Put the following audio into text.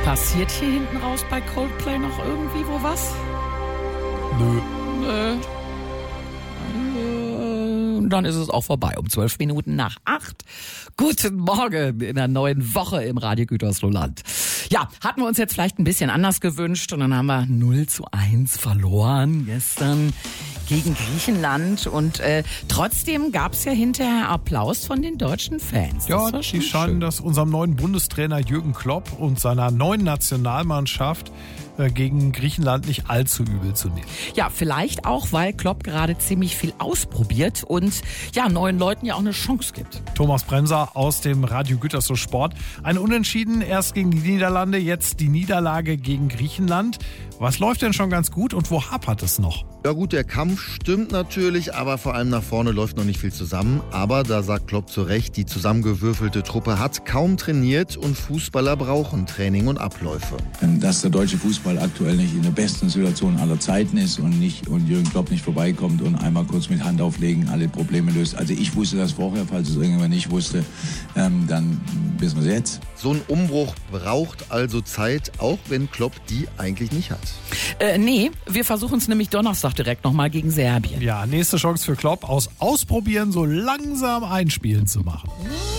Passiert hier hinten raus bei Coldplay noch irgendwie wo was? Nö. Dann ist es auch vorbei. Um 8:12. Guten Morgen in der neuen Woche im Radio Gütersloh-Land. Ja, hatten wir uns jetzt vielleicht ein bisschen anders gewünscht und dann haben wir 0:1 verloren gestern gegen Griechenland und trotzdem gab es ja hinterher Applaus von den deutschen Fans. Ja, die scheinen das unserem neuen Bundestrainer Jürgen Klopp und seiner neuen Nationalmannschaft gegen Griechenland nicht allzu übel zu nehmen. Ja, vielleicht auch, weil Klopp gerade ziemlich viel ausprobiert und ja, neuen Leuten ja auch eine Chance gibt. Thomas Bremser aus dem Radio Gütersloh Sport. Ein Unentschieden erst gegen die Niederlande, jetzt die Niederlage gegen Griechenland. Was läuft denn schon ganz gut und wo hapert es noch? Ja gut, der Kampf stimmt natürlich, aber vor allem nach vorne läuft noch nicht viel zusammen. Aber da sagt Klopp zu Recht, die zusammengewürfelte Truppe hat kaum trainiert und Fußballer brauchen Training und Abläufe. Dass der deutsche Fußball aktuell nicht in der besten Situation aller Zeiten ist und Jürgen Klopp nicht vorbeikommt und einmal kurz mit Hand auflegen alle Probleme löst. Also ich wusste das vorher, falls es irgendjemand nicht wusste, dann wissen wir es jetzt. So ein Umbruch braucht also Zeit, auch wenn Klopp die eigentlich nicht hat. Nee, wir versuchen es nämlich Donnerstag direkt nochmal gegen Serbien. Ja, nächste Chance für Klopp, aus Ausprobieren so langsam einspielen zu machen.